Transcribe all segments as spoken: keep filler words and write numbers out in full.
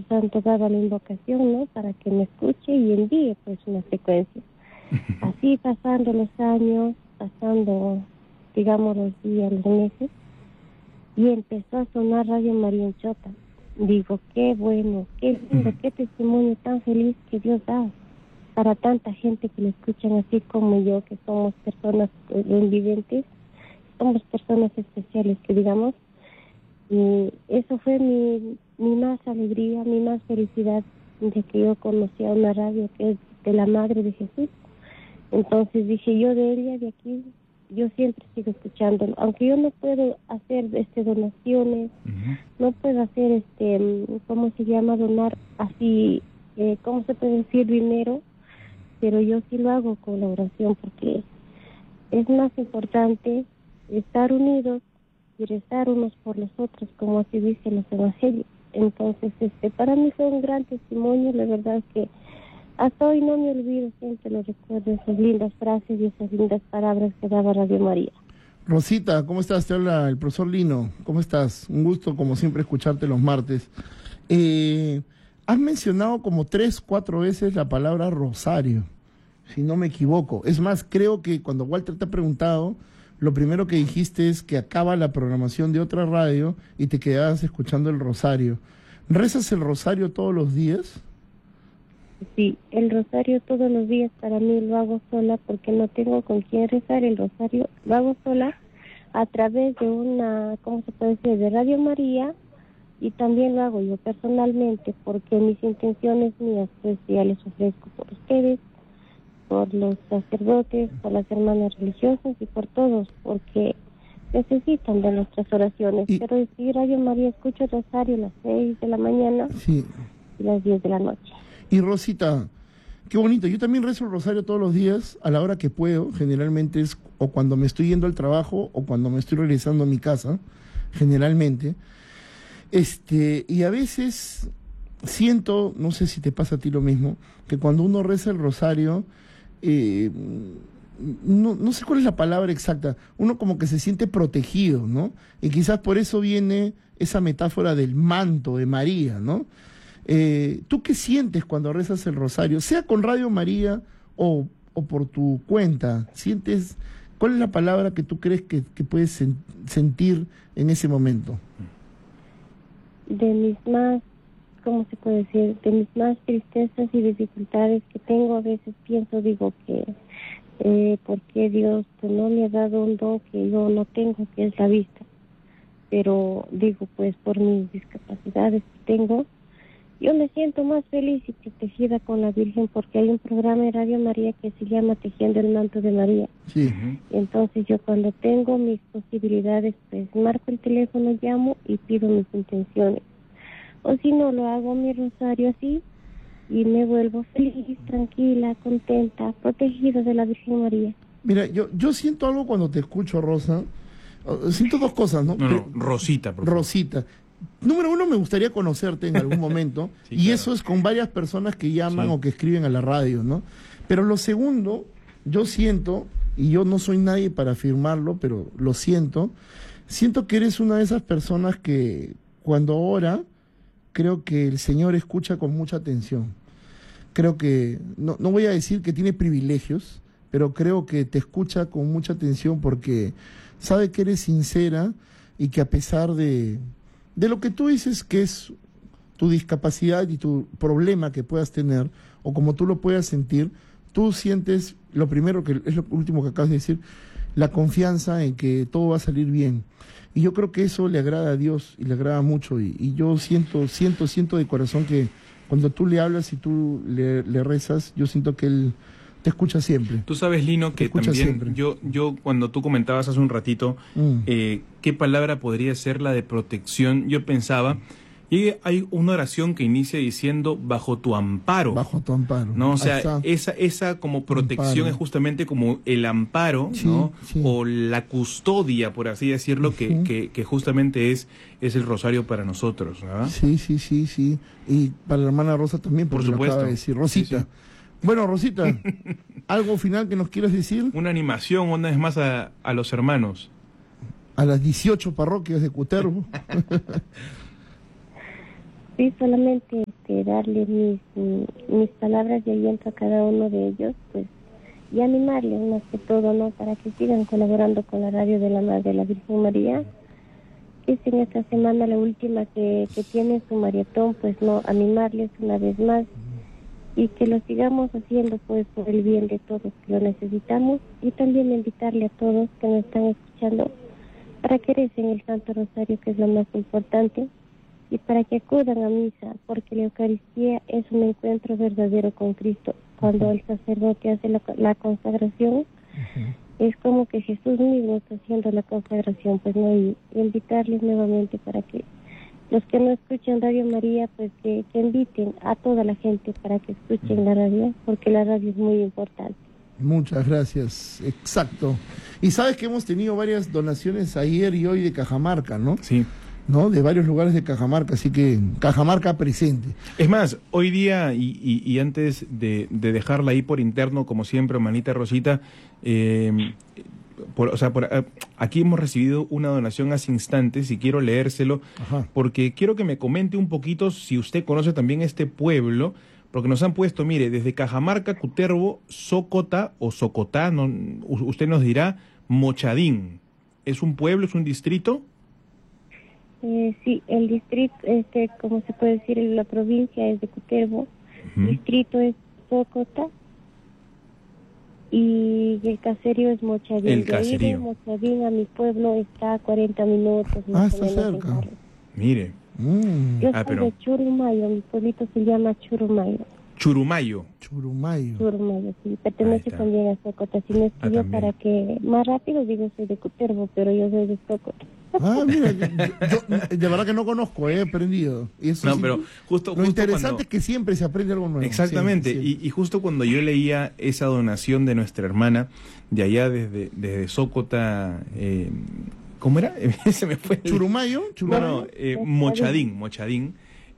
Santo daba la invocación, ¿no? Para que me escuche y envíe pues una frecuencia. Así pasando los años, pasando, digamos, los días, los meses, y empezó a sonar Radio María en Chota. Digo, qué bueno, qué lindo, qué testimonio tan feliz que Dios da para tanta gente que lo escuchan así como yo, que somos personas invidentes, somos personas especiales, que digamos, y eso fue mi, mi más alegría, mi más felicidad de que yo conocí a una radio que es de la Madre de Jesús. Entonces dije, yo de ella, de aquí, yo siempre sigo escuchándolo, aunque yo no puedo hacer este donaciones, uh-huh. no puedo hacer este, ¿cómo se llama? Donar así, eh, ¿cómo se puede decir? Dinero, pero yo sí lo hago con la oración, porque es más importante estar unidos y rezar unos por los otros, como así dicen los evangelios. Entonces, este, para mí fue un gran testimonio, la verdad que hasta hoy no me olvido, siempre lo recuerdo, esas lindas frases y esas lindas palabras que daba Radio María. Rosita, ¿cómo estás? Te habla el profesor Lino. ¿Cómo estás? Un gusto, como siempre, escucharte los martes. Eh, has mencionado como tres, cuatro veces la palabra rosario, si no me equivoco. Es más, creo que cuando Walter te ha preguntado, lo primero que dijiste es que acaba la programación de otra radio y te quedabas escuchando el rosario. ¿Rezas el rosario todos los días? Sí, el rosario todos los días para mí lo hago sola porque no tengo con quién rezar. El rosario lo hago sola a través de una, ¿cómo se puede decir?, de Radio María, y también lo hago yo personalmente porque mis intenciones mías pues ya les ofrezco por ustedes, por los sacerdotes, por las hermanas religiosas y por todos, porque necesitan de nuestras oraciones. Y... pero si Radio María escucho el rosario a las seis de la mañana sí. y las diez de la noche. Y Rosita, qué bonito, yo también rezo el rosario todos los días a la hora que puedo, generalmente es o cuando me estoy yendo al trabajo o cuando me estoy regresando a mi casa, generalmente. Este, y a veces siento, no sé si te pasa a ti lo mismo, que cuando uno reza el rosario, eh, no, no sé cuál es la palabra exacta, uno como que se siente protegido, ¿no? Y quizás por eso viene esa metáfora del manto de María, ¿no? Eh, ¿Tú qué sientes cuando rezas el rosario? Sea con Radio María o, o por tu cuenta, ¿sientes cuál es la palabra que tú crees que, que puedes sen- sentir en ese momento? De mis más, ¿cómo se puede decir? De mis más tristezas y dificultades que tengo, a veces pienso, digo que eh, ¿por qué Dios no me ha dado un don que yo no tengo, que es la vista? Pero digo, pues por mis discapacidades que tengo, yo me siento más feliz y protegida con la Virgen porque hay un programa de Radio María que se llama Tejiendo el Manto de María. Sí. Entonces yo cuando tengo mis posibilidades, pues marco el teléfono, llamo y pido mis intenciones. O si no, lo hago mi rosario así y me vuelvo feliz, tranquila, contenta, protegida de la Virgen María. Mira, yo, yo siento algo cuando te escucho, Rosa. Siento dos cosas, ¿no? No, no, Rosita, por favor. Rosita. Número uno, me gustaría conocerte en algún momento, sí, y claro. Eso es con varias personas que llaman sí. o que escriben a la radio, ¿no? Pero lo segundo, yo siento, y yo no soy nadie para afirmarlo, pero lo siento, siento que eres una de esas personas que cuando ora, creo que el Señor escucha con mucha atención. Creo que, no, no voy a decir que tiene privilegios, pero creo que te escucha con mucha atención porque sabe que eres sincera y que a pesar de... de lo que tú dices que es tu discapacidad y tu problema que puedas tener, o como tú lo puedas sentir, tú sientes, lo primero, que es lo último que acabas de decir, la confianza en que todo va a salir bien. Y yo creo que eso le agrada a Dios y le agrada mucho. Y, y yo siento, siento, siento de corazón que cuando tú le hablas y tú le, le rezas, yo siento que Él te escucha siempre. Tú sabes, Lino, que también yo, yo cuando tú comentabas hace un ratito mm. eh, qué palabra podría ser la de protección, yo pensaba, y hay una oración que inicia diciendo bajo tu amparo. Bajo tu amparo. ¿No? O sea, esa, esa como protección amparo. Es justamente como el amparo, sí, ¿no? Sí. O la custodia, por así decirlo, uh-huh. que, que, que justamente es, es el rosario para nosotros, ¿verdad? Sí, sí, sí, sí. Y para la hermana Rosa también, por supuesto. Lo acaba de decir. Rosita. Sí, sí. Bueno, Rosita, ¿algo final que nos quieras decir? Una animación, una vez más, a, a los hermanos. A las dieciocho parroquias de Cutervo. Sí, solamente este, darle mis, mis palabras de aliento a cada uno de ellos, pues, y animarles más que todo, ¿no? Para que sigan colaborando con la radio de la Madre de la Virgen María, que es en esta semana la última que, que tiene su maratón, pues, no, animarles una vez más, y que lo sigamos haciendo, pues, por el bien de todos que lo necesitamos, y también invitarle a todos que nos están escuchando para que recen el Santo Rosario, que es lo más importante, y para que acudan a misa, porque la Eucaristía es un encuentro verdadero con Cristo. Cuando el sacerdote hace la, la consagración, uh-huh. es como que Jesús mismo está haciendo la consagración, pues no, y, y invitarles nuevamente para que los que no escuchan Radio María, pues que, que inviten a toda la gente para que escuchen uh-huh. la radio, porque la radio es muy importante. Muchas gracias, exacto. Y sabes que hemos tenido varias donaciones ayer y hoy de Cajamarca, ¿no? Sí. ¿No? De varios lugares de Cajamarca, así que Cajamarca presente. Es más, hoy día, y, y, y antes de, de dejarla ahí por interno, como siempre, hermanita Rosita, eh, por, o sea, por, aquí hemos recibido una donación hace instantes y quiero leérselo, Ajá. porque quiero que me comente un poquito si usted conoce también este pueblo, porque nos han puesto, mire, desde Cajamarca, Cutervo, Sócota o Socotá, no, usted nos dirá, Mochadín. ¿Es un pueblo, es un distrito? Eh, sí, el distrito, este, como se puede decir, la provincia es de Cutervo, uh-huh. el distrito es Sócota y el caserío es Mochadín. El caserío. De ahí de Mochadín a mi pueblo está a cuarenta minutos. Ah, está cerca. Mire. Mm. Yo soy ah, pero... de Churumayo, mi pueblito se llama Churumayo. Churumayo. Churumayo. Churumayo, sí, pertenece también a Sócota. Si me escribió ah, para que más rápido digo soy de Cutervo, pero yo soy de Sócota. Ah, mira, yo, yo de verdad que no conozco, he aprendido. Y eso no, sí, pero justo, lo justo interesante cuando... es que siempre se aprende algo nuevo. Exactamente, siempre, siempre. Y, y justo cuando yo leía esa donación de nuestra hermana, de allá desde, desde Sócota, eh, ¿cómo era? Se me fue. ¿Churumayo? ¿Churumayo? No, no, eh, Mochadín, Mochadín.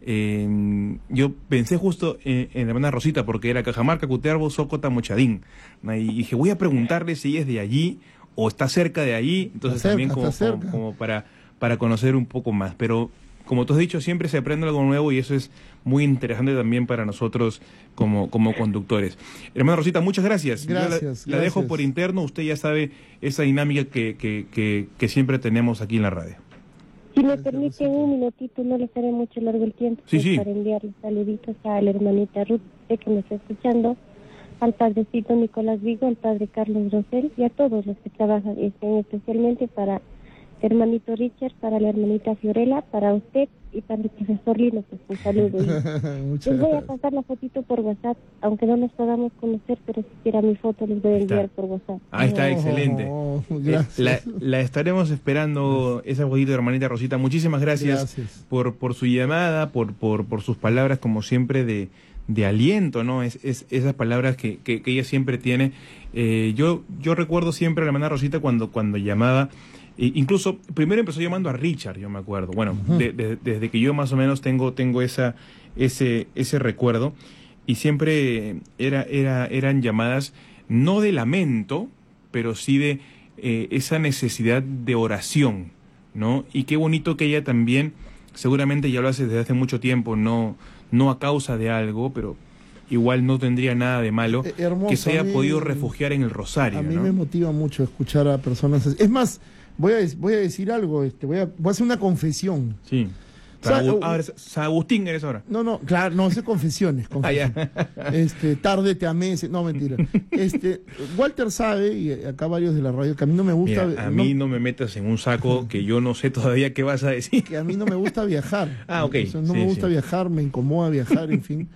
Eh, yo pensé justo en, en la hermana Rosita, porque era Cajamarca, Cutervo, Sócota, Mochadín. Y dije, voy a preguntarle si ella es de allí o está cerca de allí, entonces cerca, también como, como, como para, para conocer un poco más. Pero como tú has dicho, siempre se aprende algo nuevo y eso es muy interesante también para nosotros como, como conductores. Hermana Rosita, muchas gracias. Gracias, la, gracias. la dejo por interno, usted ya sabe esa dinámica que, que, que, que siempre tenemos aquí en la radio. Si me permite un minutito, no les haré mucho largo el tiempo, sí, pues, sí. para enviarles saluditos a la hermanita Ruth, que me está escuchando, al padrecito Nicolás Vigo, al padre Carlos Rosel y a todos los que trabajan, este, especialmente para el hermanito Richard, para la hermanita Fiorella, para usted y para el profesor Lino, pues un saludo. Les voy a pasar la fotito por WhatsApp, aunque no nos podamos conocer, pero si quiera mi foto les voy a enviar por WhatsApp. Ahí está, oh, excelente. Oh, gracias. La, la estaremos esperando, esa fotito de hermanita Rosita. Muchísimas gracias, gracias. Por, por su llamada, por, por, por sus palabras, como siempre, de, de aliento, ¿no? Es, es esas palabras que, que, que ella siempre tiene. Eh, yo, yo recuerdo siempre a la hermana Rosita cuando, cuando llamaba. Incluso primero empezó llamando a Richard, yo me acuerdo. Bueno, uh-huh. de, de, desde que yo más o menos tengo tengo esa ese ese recuerdo y siempre era era eran llamadas no de lamento, pero sí de eh, esa necesidad de oración, ¿no? Y qué bonito que ella también, seguramente ya lo hace desde hace mucho tiempo, no no a causa de algo, pero igual no tendría nada de malo eh, hermoso, que se haya mí, podido refugiar en el rosario. A mí ¿no? me motiva mucho escuchar a personas así. Es más, Voy a, voy a decir algo, este, voy a, voy a hacer una confesión. Sí. San, Agustín, ahora, San Agustín eres ahora. No, no, claro, no, sé confesiones. confesiones. Ah, este, tarde te amé, no, mentira. Este, Walter sabe, y acá varios de la radio, que a mí no me gusta... Mira, a mí no, no me metas en un saco que yo no sé todavía qué vas a decir. Que a mí no me gusta viajar. Ah, ok. O sea, no sí, me gusta sí. viajar, me incomoda viajar, en fin.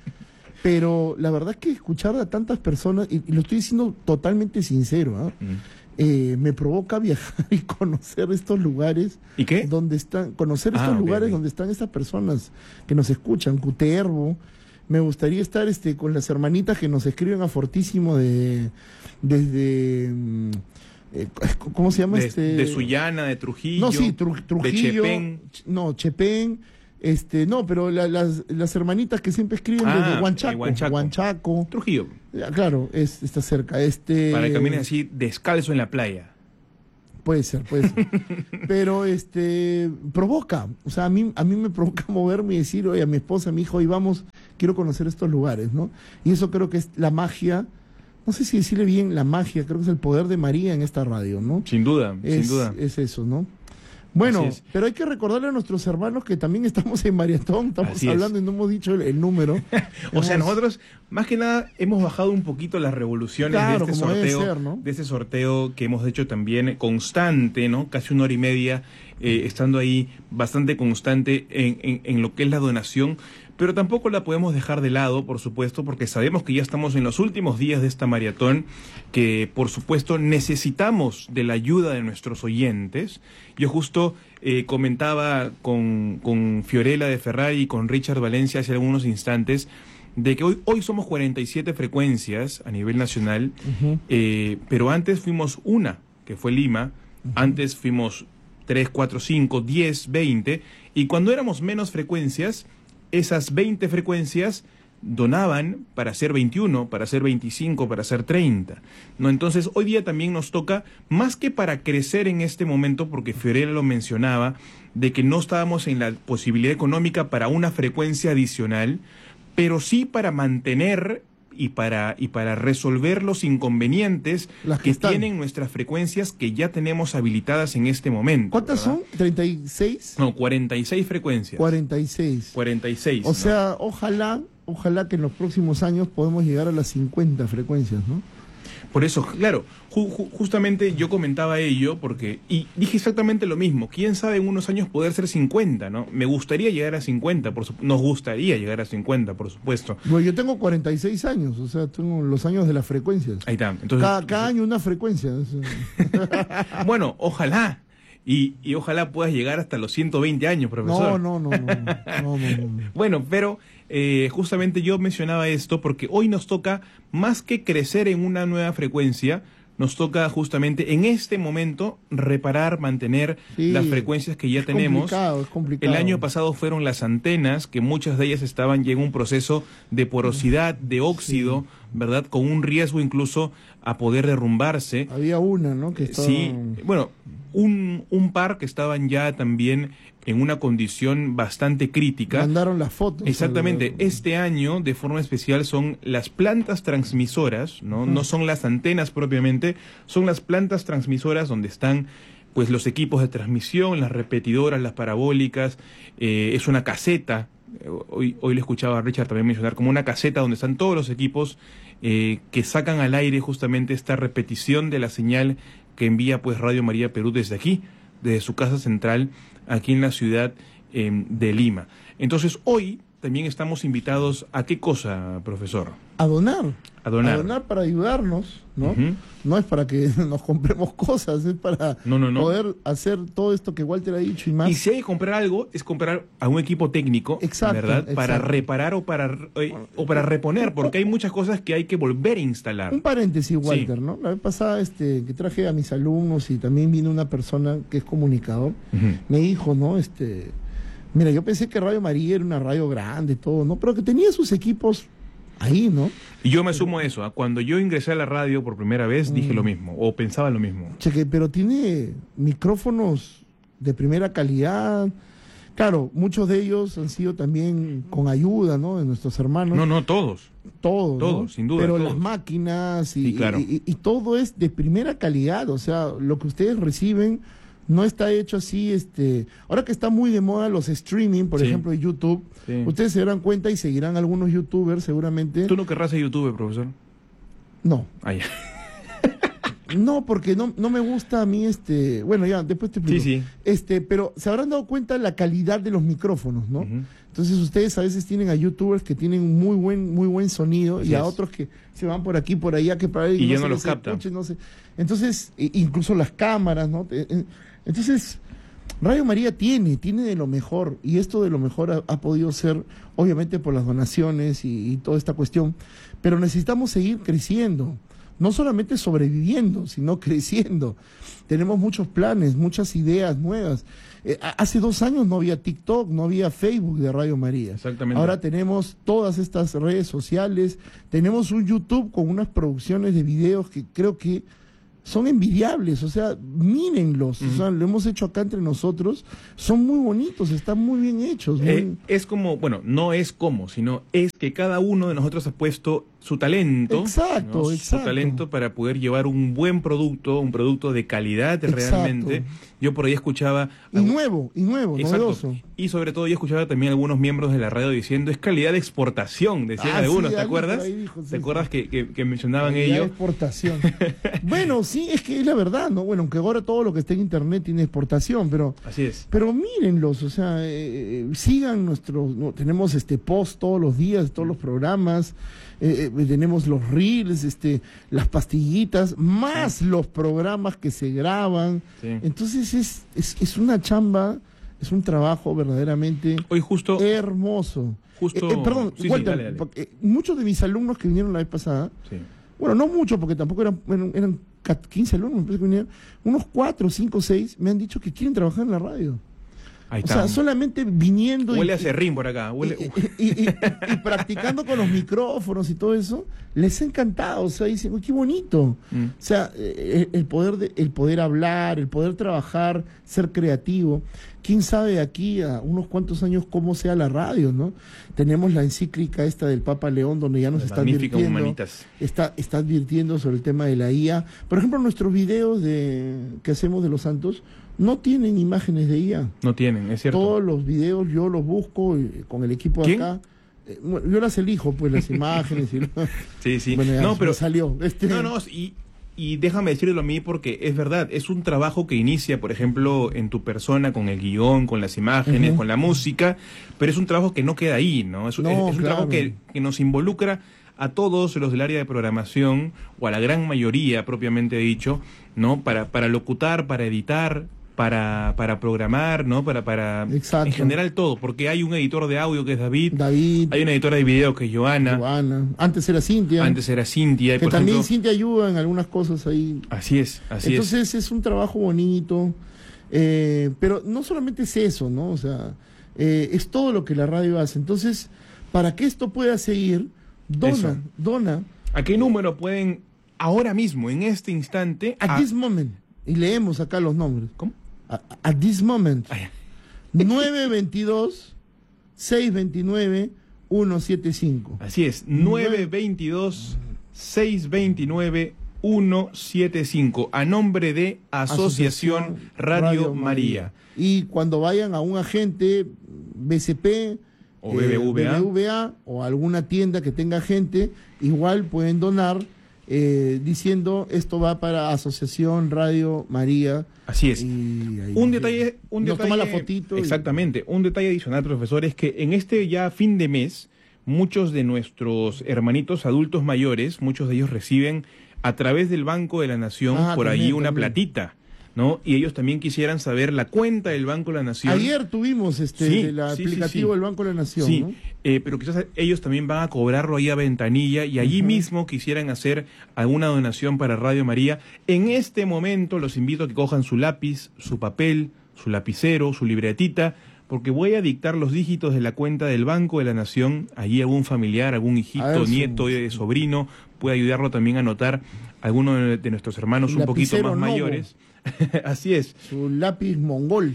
Pero la verdad es que escuchar a tantas personas, y, y lo estoy diciendo totalmente sincero, ¿eh? Mm. Eh, me provoca viajar y conocer estos lugares. ¿Y qué? Donde están, conocer ah, estos okay, lugares okay. donde están estas personas que nos escuchan, Cutervo. Me gustaría estar este con las hermanitas que nos escriben a Fortísimo de desde eh, ¿cómo se llama de, este? De Sullana, de Trujillo. No, sí, Tru, Trujillo. De Chepén. No, Chepén. Este, no, pero la, las, las hermanitas que siempre escriben ah, desde Huanchaco, Huanchaco. Huanchaco. Trujillo. Claro, es, está cerca. Este... Para que camines así descalzo en la playa. Puede ser, puede ser. Pero este provoca, o sea, a mí, a mí me provoca moverme y decir, oye, a mi esposa, a mi hijo, hoy vamos, quiero conocer estos lugares, ¿no? Y eso creo que es la magia, no sé si decirle bien la magia, creo que es el poder de María en esta radio, ¿no? Sin duda, es, sin duda. Es eso, ¿no? Bueno, pero hay que recordarle a nuestros hermanos que también estamos en maratón, estamos Así hablando es. y no hemos dicho el, el número. o hemos... sea, nosotros, más que nada, hemos bajado un poquito las revoluciones claro, de este sorteo, ser, ¿no? de este sorteo que hemos hecho también constante, ¿no? Casi una hora y media, eh, estando ahí bastante constante en, en, en lo que es la donación. Pero tampoco la podemos dejar de lado, por supuesto, porque sabemos que ya estamos en los últimos días de esta maratón, que por supuesto necesitamos de la ayuda de nuestros oyentes. Yo justo eh, comentaba con, con Fiorella de Ferrari y con Richard Valencia hace algunos instantes de que hoy, hoy somos cuarenta y siete frecuencias a nivel nacional, uh-huh. eh, pero antes fuimos una, que fue Lima, uh-huh. antes fuimos tres, cuatro, cinco, diez, veinte, y cuando éramos menos frecuencias, esas veinte frecuencias donaban para hacer veintiuno, para hacer veinticinco, para hacer treinta, ¿no? Entonces, hoy día también nos toca, más que para crecer en este momento, porque Fiorella lo mencionaba, de que no estábamos en la posibilidad económica para una frecuencia adicional, pero sí para mantener y para, y para resolver los inconvenientes Las que, que tienen nuestras frecuencias que ya tenemos habilitadas en este momento. ¿Cuántas ¿verdad? son? ¿treinta y seis? No, cuarenta y seis frecuencias. cuarenta y seis. cuarenta y seis. O ¿no? sea, ojalá, ojalá que en los próximos años podamos llegar a las cincuenta frecuencias, ¿no? Por eso, claro, ju ju justamente yo comentaba ello porque, y dije exactamente lo mismo, quién sabe en unos años poder ser cincuenta, ¿no? Me gustaría llegar a cincuenta, por nos gustaría llegar a cincuenta, por supuesto. Bueno, yo tengo cuarenta y seis años, o sea, tengo los años de las frecuencias. Ahí está. Entonces, cada, cada año una frecuencia. Bueno, ojalá. Y, y ojalá puedas llegar hasta los ciento veinte años, profesor. No, no, no, no, no, no, no, no. Bueno, pero eh, justamente yo mencionaba esto porque hoy nos toca, más que crecer en una nueva frecuencia, nos toca justamente en este momento reparar, mantener sí, las frecuencias que ya es tenemos. Complicado, es complicado. El año pasado fueron las antenas, que muchas de ellas estaban ya en un proceso de porosidad, de óxido, sí. ¿verdad? Con un riesgo incluso a poder derrumbarse. Había una, ¿no? Que estaba... Sí, bueno, un, un par que estaban ya también en una condición bastante crítica. Mandaron las fotos. Exactamente. El... Este año, de forma especial, son las plantas transmisoras, ¿no? Uh-huh. No son las antenas propiamente, son las plantas transmisoras donde están pues los equipos de transmisión, las repetidoras, las parabólicas, eh, es una caseta. Hoy, hoy le escuchaba a Richard también mencionar como una caseta donde están todos los equipos eh, que sacan al aire justamente esta repetición de la señal que envía pues Radio María Perú desde aquí, desde su casa central, aquí en la ciudad eh, de Lima. Entonces, hoy también estamos invitados a qué cosa, profesor? A donar. A donar. A donar para ayudarnos, ¿no? Uh-huh. No es para que nos compremos cosas, es para no, no, no. poder hacer todo esto que Walter ha dicho y más. Y si hay que comprar algo, es comprar a un equipo técnico, exacto, ¿verdad? Exacto. Para reparar o para, eh, o para reponer, porque hay muchas cosas que hay que volver a instalar. Un paréntesis, Walter, sí. ¿no? La vez pasada este, que traje a mis alumnos y también vino una persona que es comunicador, uh-huh. me dijo, ¿no? Este... Mira, yo pensé que Radio María era una radio grande, todo, ¿no? Pero que tenía sus equipos ahí, ¿no? Y yo me sumo a eso. ¿eh? Cuando yo ingresé a la radio por primera vez, mm. dije lo mismo, o pensaba lo mismo. Cheque, pero tiene micrófonos de primera calidad. Claro, muchos de ellos han sido también con ayuda, ¿no? De nuestros hermanos. No, no, todos. Todos, Todos, ¿no? sin duda. Pero todos. las máquinas y, sí, claro. y, y, y todo es de primera calidad. O sea, lo que ustedes reciben... No está hecho así, este... Ahora que está muy de moda los streaming, por sí. ejemplo, de YouTube, sí. ustedes se darán cuenta y seguirán algunos youtubers seguramente. ¿Tú no querrás ser youtuber, profesor? No. Ah, ya. No, porque no, no me gusta a mí este... Bueno, ya, después te explico. Sí, sí. Este, pero se habrán dado cuenta de la calidad de los micrófonos, ¿no? Uh-huh. Entonces ustedes a veces tienen a youtubers que tienen muy buen muy buen sonido Así y a es. otros que se van por aquí, por allá, que para ahí y no ya no los captan. No sé. Entonces, e, incluso las cámaras, ¿no? Entonces, Radio María tiene, tiene de lo mejor, y esto de lo mejor ha, ha podido ser, obviamente, por las donaciones y, y toda esta cuestión, pero necesitamos seguir creciendo, no solamente sobreviviendo, sino creciendo. Tenemos muchos planes, muchas ideas nuevas. Eh, hace dos años no había TikTok, no había Facebook de Radio María. Exactamente. Ahora tenemos todas estas redes sociales, tenemos un YouTube con unas producciones de videos que creo que son envidiables, o sea, mírenlos, uh-huh. o sea, lo hemos hecho acá entre nosotros, son muy bonitos, están muy bien hechos. Muy... Eh, es como, bueno, no es como, sino es que cada uno de nosotros ha puesto su talento, exacto, ¿no? exacto. su talento para poder llevar un buen producto, un producto de calidad exacto. realmente. Yo por ahí escuchaba... Y algún... nuevo, y nuevo, exacto. novedoso. Y sobre todo yo escuchaba también algunos miembros de la radio diciendo, es calidad de exportación, decían ah, algunos, sí, ¿te acuerdas? Dijo, sí, ¿Te acuerdas sí. que, que, que mencionaban calidad ello? De exportación. Bueno, sí, es que es la verdad, ¿no? Bueno, aunque ahora todo lo que está en internet tiene exportación, pero... Así es. Pero mírenlos, o sea, eh, sigan nuestros... No, tenemos este post todos los días, todos los programas, eh, eh, tenemos los reels, este, las pastillitas, más sí. los programas que se graban. Sí. Entonces es, es, es una chamba, es un trabajo verdaderamente Hoy justo, hermoso. Justo, eh, eh, perdón, sí, Walter, sí, dale, dale. Porque, eh, muchos de mis alumnos que vinieron la vez pasada, sí. bueno, no muchos, porque tampoco eran, eran, eran quince alumnos, me parece que vinieron, unos cuatro, cinco, seis, me han dicho que quieren trabajar en la radio. Ahí o sea, solamente viniendo... Huele y, a serrín por acá. Huele... Y, y, y, y, y practicando con los micrófonos y todo eso, les ha encantado. O sea, dicen, uy, qué bonito. Mm. O sea, el, el, poder de, el poder hablar, el poder trabajar, ser creativo. ¿Quién sabe de aquí a unos cuantos años cómo sea la radio, no? Tenemos la encíclica esta del Papa León, donde ya nos está advirtiendo, está, está advirtiendo sobre el tema de la I A. Por ejemplo, nuestros videos de, que hacemos de los santos no tienen imágenes de I A. No tienen, es cierto. Todos los videos yo los busco eh, con el equipo de acá. Eh, bueno, yo las elijo, pues, las imágenes. Y, sí, sí. Bueno, ya, no, pero salió. Este... No, no, y, y déjame decirlo a mí porque es verdad, es un trabajo que inicia, por ejemplo, en tu persona, con el guión, con las imágenes, uh-huh. con la música, pero es un trabajo que no queda ahí, ¿no? Es, no, es, es un claro. trabajo que, que nos involucra a todos los del área de programación, o a la gran mayoría, propiamente dicho, ¿no? Para, para locutar, para editar, para, para programar, ¿no? Para, para en general todo, porque hay un editor de audio que es David, David hay una editora de video que es Joana. Joana. Antes era Cintia. Antes era Cintia. Que por también ejemplo, Cintia ayuda en algunas cosas ahí. Así es, así Entonces, es. es un trabajo bonito, eh, pero no solamente es eso, ¿no? O sea, eh, es todo lo que la radio hace. Entonces, para que esto pueda seguir, dona, eso. dona. ¿A qué número pueden ahora mismo, en este instante? At a... this moment. Y leemos acá los nombres. ¿Cómo? At this moment. nueve veintidós, seiscientos veintinueve, ciento setenta y cinco. Así es, nueve veintidós, seiscientos veintinueve, ciento setenta y cinco. A nombre de Asociación, Asociación Radio, Radio María. María. Y cuando vayan a un agente B C P o B B V A. Eh, B B V A o alguna tienda que tenga gente, igual pueden donar. Eh, diciendo esto va para Asociación Radio María. Así es. Y ahí un detalle, un nos detalle, toma la fotito. Exactamente. Y... Un detalle adicional, profesor, es que en este ya fin de mes, muchos de nuestros hermanitos adultos mayores, muchos de ellos reciben a través del Banco de la Nación ah, por también, ahí una también. platita, ¿no? Y ellos también quisieran saber la cuenta del Banco de la Nación. Ayer tuvimos este sí, el sí, aplicativo sí, sí. del Banco de la Nación, sí, ¿no? eh, pero quizás ellos también van a cobrarlo ahí a ventanilla y allí uh-huh. mismo quisieran hacer alguna donación para Radio María. En este momento los invito a que cojan su lápiz, su papel, su lapicero, su libretita, porque voy a dictar los dígitos de la cuenta del Banco de la Nación. Allí algún familiar, algún hijito, nieto, su... sobrino puede ayudarlo también a anotar a alguno de, de nuestros hermanos un poquito más novo. mayores. Así es. Su lápiz mongol.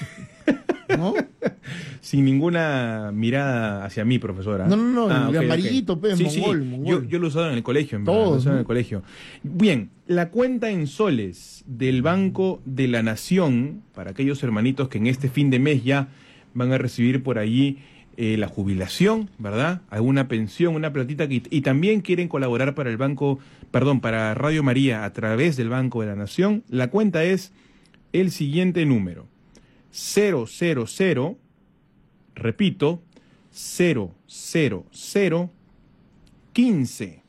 ¿No? Sin ninguna mirada hacia mí, profesora. No, no, no, ah, el okay, amarillito, okay. pe, sí, mongol, sí. mongol. Yo, yo lo he usado en el colegio, en Todos, verdad, lo he usado ¿no? en el colegio. Bien, la cuenta en soles del Banco de la Nación, para aquellos hermanitos que en este fin de mes ya van a recibir por allí eh, la jubilación, ¿verdad? Alguna pensión, una platita que, y también quieren colaborar para el Banco, perdón, para Radio María a través del Banco de la Nación. La cuenta es el siguiente número: cero cero cero, repito, cero cero cero quince.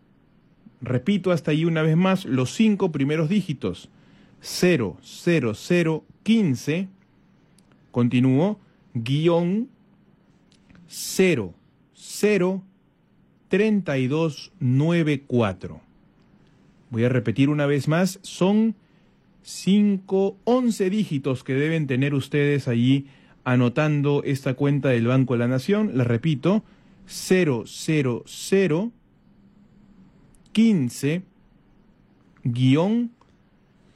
Repito hasta ahí una vez más los cinco primeros dígitos: cero cero cero quince. Continúo, guión cero cero treinta y dos noventa y cuatro. Voy a repetir una vez más, son cinco, once dígitos que deben tener ustedes allí anotando esta cuenta del Banco de la Nación. La repito, cero cero cero quince guión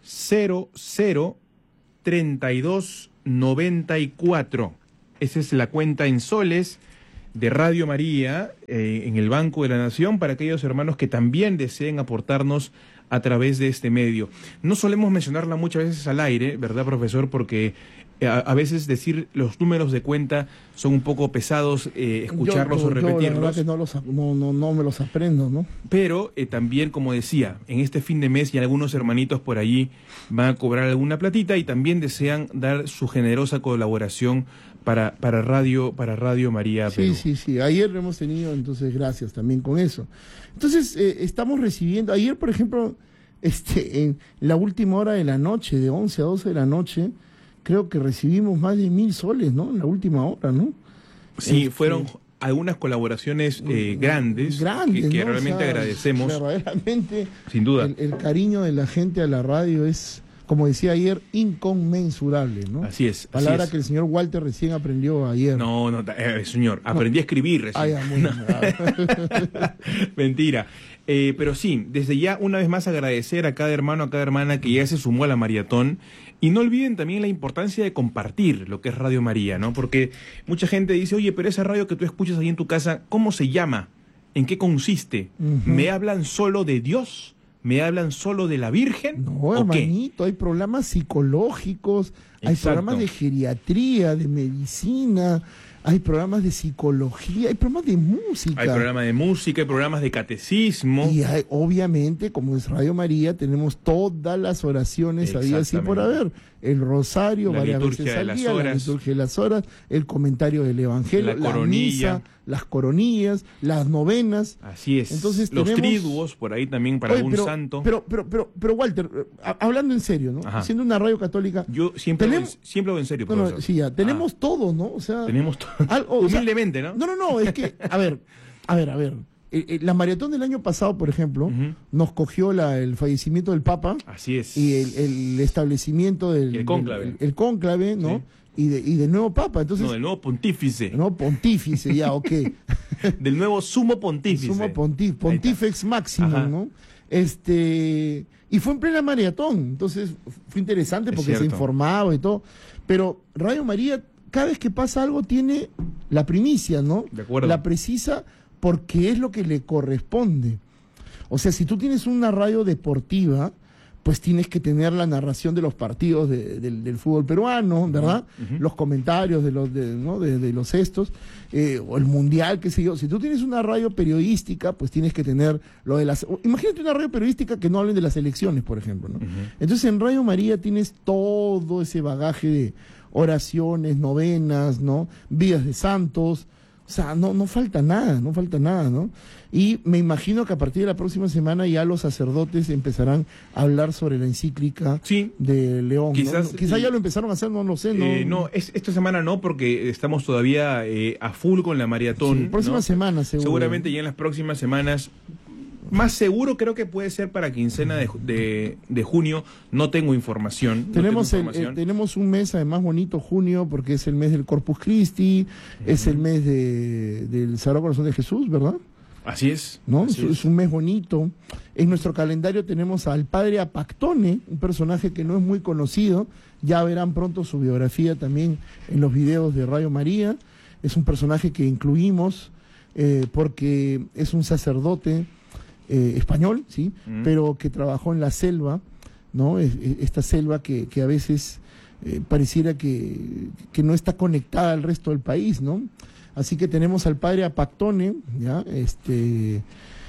cero cero treinta y dos noventa y cuatro. Esa es la cuenta en soles de Radio María eh, en el Banco de la Nación para aquellos hermanos que también deseen aportarnos a través de este medio. No solemos mencionarla muchas veces al aire, ¿verdad, profesor? Porque a, a veces decir los números de cuenta son un poco pesados, eh, escucharlos yo, yo, o repetirlos. Yo la verdad que no, los, no, no, no me los aprendo, ¿no? Pero eh, también, como decía, en este fin de mes y algunos hermanitos por allí van a cobrar alguna platita y también desean dar su generosa colaboración para, para Radio para Radio María Perú. Sí, sí, sí. Ayer lo hemos tenido, entonces gracias también con eso. Entonces, eh, estamos recibiendo, ayer, por ejemplo, este, en la última hora de la noche, de once a doce de la noche, creo que recibimos más de mil soles, ¿no? En la última hora, ¿no? Sí, este, fueron algunas colaboraciones eh, grandes, grandes que, que ¿no? realmente o sea, agradecemos. Verdaderamente, sin duda. El, el cariño de la gente a la radio es, como decía ayer, inconmensurable, ¿no? Así es. Palabra así es. que el señor Walter recién aprendió ayer. No, no, eh, señor, aprendí no. a escribir recién. Ay, muy no. Mentira. Eh, pero sí, desde ya una vez más agradecer a cada hermano, a cada hermana que ya se sumó a la maratón. Y no olviden también la importancia de compartir lo que es Radio María, ¿no? Porque mucha gente dice, oye, pero esa radio que tú escuchas ahí en tu casa, ¿cómo se llama? ¿En qué consiste? Uh-huh. ¿Me hablan solo de Dios? ¿Me hablan solo de la Virgen? No, hermanito, hay programas psicológicos, hay Exacto. programas de geriatría, de medicina, hay programas de psicología, hay programas de música. Hay programas de música, hay programas de catecismo. Y hay, obviamente, como es Radio María, tenemos todas las oraciones había así por haber. El rosario, la varias veces al día, la liturgia de las horas, el comentario del Evangelio, la, la misa, las coronillas, las novenas. Así es. Entonces, los tenemos... triduos, por ahí también para Oye, algún pero, santo. Pero, pero, pero, pero, Walter, hablando en serio, ¿no? Ajá. Siendo una radio católica. Yo siempre, tenemos... voy, siempre voy en serio, no, no, sí, ya, tenemos ah. todo, ¿no? O sea, tenemos todo. Algo, humildemente, o sea, ¿no? No, no, no, es que, a ver, a ver, a ver. La maratón del año pasado, por ejemplo, uh-huh. nos cogió la, el fallecimiento del Papa. Así es. Y el, el establecimiento del... El cónclave. El, el cónclave, ¿no? Sí. Y, de, y del nuevo Papa. Entonces, no, del nuevo pontífice. No, pontífice, ya, ok. Del nuevo sumo pontífice. Sumo pontífice, pontífex máximo, Ajá. ¿no? Este... Y fue en plena maratón. Entonces, fue interesante porque se informaba y todo. Pero Radio María, cada vez que pasa algo, tiene la primicia, ¿no? De acuerdo. La precisa... porque es lo que le corresponde. O sea, si tú tienes una radio deportiva, pues tienes que tener la narración de los partidos de, de, del fútbol peruano, ¿verdad? Uh-huh. Los comentarios de los de, ¿no? de, de los estos, eh, o el mundial, qué sé yo. Si tú tienes una radio periodística, pues tienes que tener lo de las... Imagínate una radio periodística que no hablen de las elecciones, por ejemplo, ¿no? Uh-huh. Entonces en Radio María tienes todo ese bagaje de oraciones, novenas, ¿no? Vidas de santos. O sea, no, no falta nada, no falta nada, ¿no? Y me imagino que a partir de la próxima semana ya los sacerdotes empezarán a hablar sobre la encíclica sí. de León. Quizás, ¿no? Quizás ya lo empezaron a hacer, no lo sé. No, eh, no es, esta semana no, porque estamos todavía eh, a full con la maratón. Sí, próxima ¿no? semana, seguro. Seguramente ya en las próximas semanas... Más seguro creo que puede ser para quincena de, de, de junio. No tengo información. Tenemos, no tengo información. El, eh, tenemos un mes además bonito, junio, porque es el mes del Corpus Christi, uh-huh. es el mes de, del Sagrado Corazón de Jesús, ¿verdad? Así es. ¿No? Así es, es. es un mes bonito. En nuestro calendario tenemos al padre Apactone, un personaje que no es muy conocido. Ya verán pronto su biografía también en los videos de Radio María. Es un personaje que incluimos eh, porque es un sacerdote Eh, español, sí, mm. pero que trabajó en la selva, ¿no? Es, es, esta selva que, que a veces eh, pareciera que, que no está conectada al resto del país, ¿no? Así que tenemos al padre Apactone, ya, este,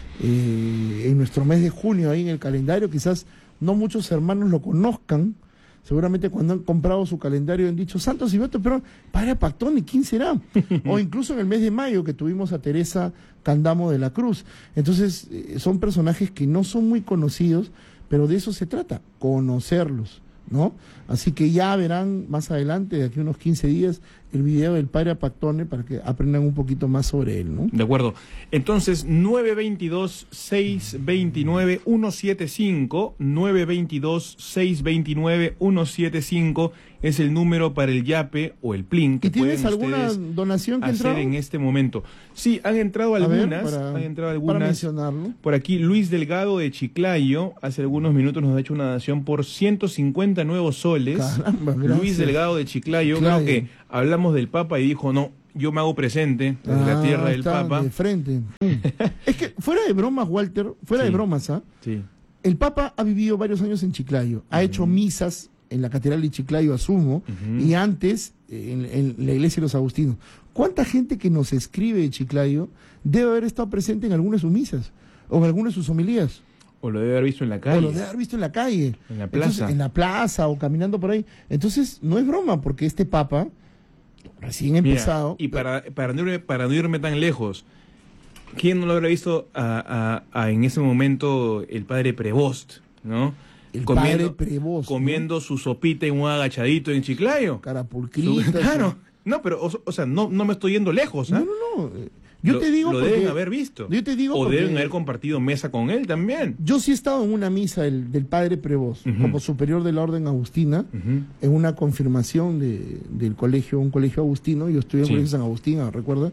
eh, en nuestro mes de junio ahí en el calendario. Quizás no muchos hermanos lo conozcan. Seguramente cuando han comprado su calendario han dicho, Santo Silvestre, pero padre Apactone, ¿quién será? O incluso en el mes de mayo que tuvimos a Teresa Candamo de la Cruz. Entonces, eh, son personajes que no son muy conocidos, pero de eso se trata, conocerlos, ¿no? Así que ya verán más adelante, de aquí a unos quince días, el video del padre Pactone para que aprendan un poquito más sobre él, ¿no? De acuerdo. Entonces, nueve dos dos, seis dos nueve, uno siete cinco, nueve dos dos, seis dos nueve, uno siete cinco es el número para el YAPE o el PLIN que ¿Y tienes pueden alguna donación que hacer entrado? en este momento. Sí, han entrado algunas, ver, para, han entrado algunas. Para mencionarlo. Por aquí, Luis Delgado de Chiclayo, hace algunos minutos nos ha hecho una donación por ciento cincuenta nuevos soles. Caramba, Luis Delgado de Chiclayo, Chiclayo. creo que hablamos del Papa y dijo, no, yo me hago presente desde ah, la tierra del está Papa. De frente. Es que, fuera de bromas, Walter, fuera Sí. de bromas, ¿ah? Sí. El Papa ha vivido varios años en Chiclayo, ha Uh-huh. hecho misas en la Catedral de Chiclayo, asumo, Uh-huh. y antes en, en la Iglesia de los Agustinos. ¿Cuánta gente que nos escribe de Chiclayo debe haber estado presente en algunas de sus misas o en algunas de sus homilías? O lo debe haber visto en la calle. O lo debe haber visto en la calle. En la plaza. Entonces, en la plaza o caminando por ahí. Entonces, no es broma, porque este Papa, recién Mira, empezado... y para, para, no irme, para no irme tan lejos, ¿quién no lo habrá visto a, a, a, en ese momento el padre Prevost, ¿no? El comiendo, padre Prevost, comiendo ¿no? su sopita y un agachadito en Chiclayo. Carapulcrista. Su- Claro. No, pero, o, o sea, no, no me estoy yendo lejos, ¿ah? No, no, no. Yo lo, te digo Lo porque- deben haber visto. Yo te digo o porque- deben haber compartido mesa con él también. Yo sí he estado en una misa del, del padre Prevost, Ujú. como superior de la Orden Agustina, Ujú. en una confirmación de, del colegio, un colegio agustino. Yo estudié en Sí. el colegio San Agustín, ¿recuerda?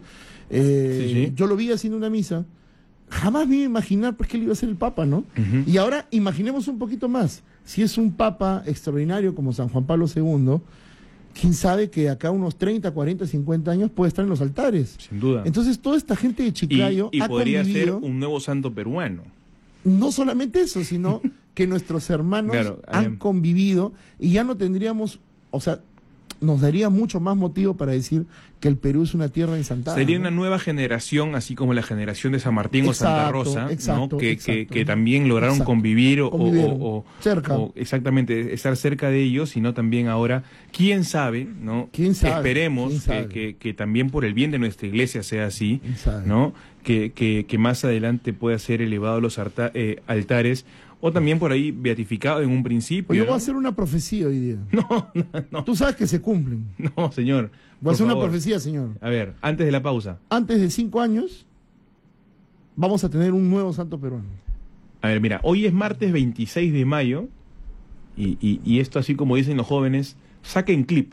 Eh, Sí, sí. Yo lo vi haciendo una misa. Jamás me iba a imaginar pues, que él iba a ser el Papa, ¿no? Ujú. Y ahora imaginemos un poquito más. Si es un Papa extraordinario como San Juan Pablo segundo, quién sabe que acá unos treinta, cuarenta, cincuenta años puede estar en los altares. Sin duda. Entonces toda esta gente de Chiclayo y y ha podría ser convivido, un nuevo santo peruano. no solamente eso, sino que nuestros hermanos Claro, han eh, convivido y ya no tendríamos, o sea, nos daría mucho más motivo para decir que el Perú es una tierra ensantada. Sería ¿no? una nueva generación, así como la generación de San Martín o Santa Exacto, Rosa, ¿no? exacto, que, exacto. que, que también lograron Exacto. convivir o, Convivieron. o- o- Cerca. o exactamente estar cerca de ellos, sino también ahora, quién sabe, ¿no? ¿Quién sabe? Esperemos ¿Quién sabe? Que, que, que también por el bien de nuestra iglesia sea así, ¿Quién sabe? ¿no? Que, que, que más adelante pueda ser elevado a los alta- eh, altares o también por ahí beatificado en un principio. Pues yo ¿no? voy a hacer una profecía hoy día. No, no, no, Tú sabes que se cumplen. no, señor. Voy a por hacer una favor. profecía, señor. A ver, antes de la pausa. Antes de cinco años vamos a tener un nuevo santo peruano. A ver, mira, hoy es martes veintiséis de mayo y, y, y esto así como dicen los jóvenes, saquen clip.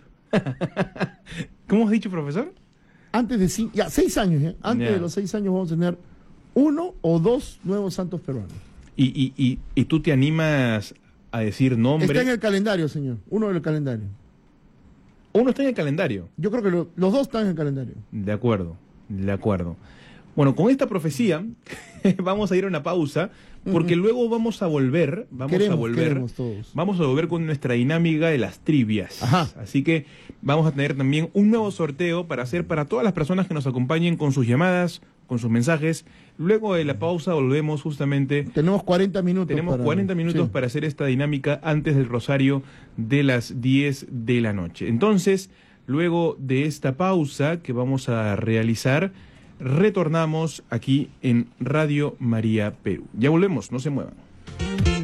¿Cómo has dicho, profesor? Antes de cinco, ya, seis años, ¿eh? Antes Ya. de los seis años vamos a tener uno o dos nuevos santos peruanos. Y, y, y, y tú te animas a decir nombre. Está en el calendario, señor. Uno del calendario. Uno está en el calendario. Yo creo que lo- los dos están en el calendario. De acuerdo, de acuerdo. Bueno, con esta profecía vamos a ir a una pausa porque luego vamos a volver, vamos Queremos, a volver, queremos todos. vamos a volver con nuestra dinámica de las trivias. Ajá. Así que vamos a tener también un nuevo sorteo para hacer para todas las personas que nos acompañen con sus llamadas, con sus mensajes. Luego de la pausa volvemos justamente. Tenemos cuarenta minutos. Tenemos para- cuarenta minutos sí. para hacer esta dinámica antes del rosario de las diez de la noche. Entonces, luego de esta pausa que vamos a realizar, retornamos aquí en Radio María Perú. Ya volvemos, no se muevan.